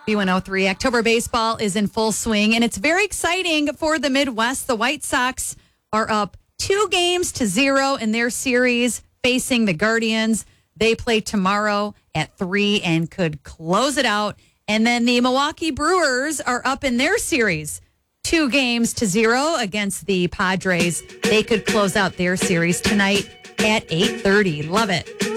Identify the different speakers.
Speaker 1: B103. October baseball is in full swing, and it's very exciting for the Midwest. The White Sox are up 2-0 in their series facing the Guardians. They play tomorrow at 3 and could close it out. And then the Milwaukee Brewers are up in their series 2-0 against the Padres. They could close out their series tonight at 8:30. Love it.